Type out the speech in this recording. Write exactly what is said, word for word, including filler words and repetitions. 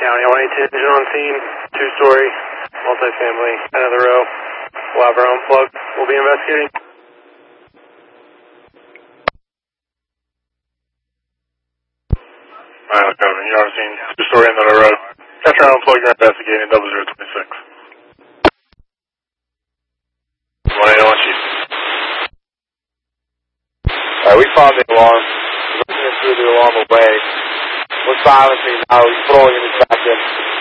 County, one eighteen on scene, two-story, multifamily, another row. We'll have our own plug. We'll be investigating. Alright, Kevin, you're on scene, two-story, another row. Catch our own plug, you're investigating, double zero twenty-six. one eight one, Chief. Alright, we found the alarm. We're looking through the alarm away. We're silencing now. We're throwing it back in.